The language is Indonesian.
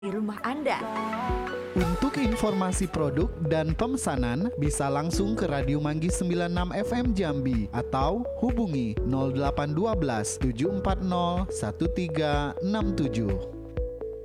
di rumah Anda. Untuk informasi produk dan pemesanan bisa langsung ke Radio Manggis 96 FM Jambi atau hubungi 0812 740 1367.